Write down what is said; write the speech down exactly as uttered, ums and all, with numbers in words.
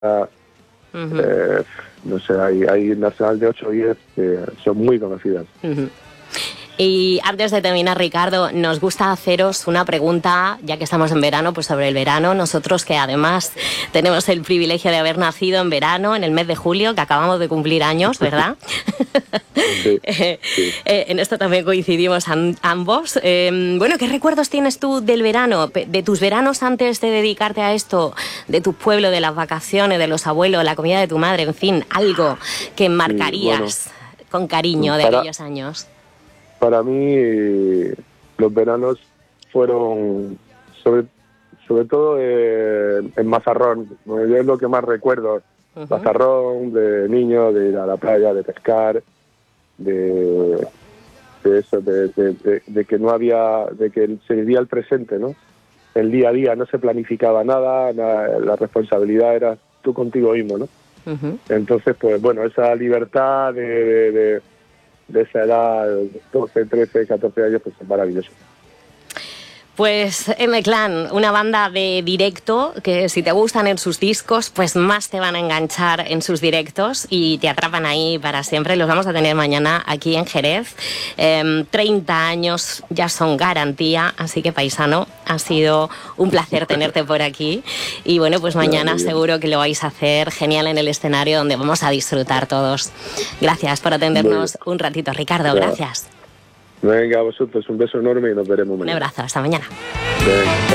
Uh-huh. eh, no sé, hay, hay nacional de ocho o diez que son muy conocidas. Uh-huh. Y antes de terminar, Ricardo, nos gusta haceros una pregunta, ya que estamos en verano, pues sobre el verano. Nosotros que además tenemos el privilegio de haber nacido en verano, en el mes de julio, que acabamos de cumplir años, ¿verdad? Sí, eh, sí. Eh, en esto también coincidimos an- ambos. Eh, bueno, ¿qué recuerdos tienes tú del verano, de tus veranos antes de dedicarte a esto, de tu pueblo, de las vacaciones, de los abuelos, la comida de tu madre, en fin, algo que marcarías Sí, bueno, con cariño de para... aquellos años? Para mí, eh, los veranos fueron, sobre, sobre todo eh, en Mazarrón. Bueno, yo es lo que más recuerdo. Uh-huh. Mazarrón, de niño, de ir a la playa, de pescar, de, de eso, de, de, de, de que no había, de que se vivía el presente, ¿no? El día a día, no se planificaba nada, nada la responsabilidad era tú contigo mismo, ¿no? Uh-huh. Entonces, pues bueno, esa libertad de... de, de de esa edad, doce, trece, catorce años, pues es maravilloso. Pues M-Clan, una banda de directo que si te gustan en sus discos, pues más te van a enganchar en sus directos y te atrapan ahí para siempre. Los vamos a tener mañana aquí en Jerez. Eh, treinta años ya son garantía, así que paisano, ha sido un placer tenerte por aquí. Y bueno, pues mañana seguro que lo vais a hacer genial en el escenario donde vamos a disfrutar todos. Gracias por atendernos un ratito, Ricardo, gracias. Venga, a vosotros un beso enorme y nos veremos mañana. Un abrazo, hasta mañana. Venga.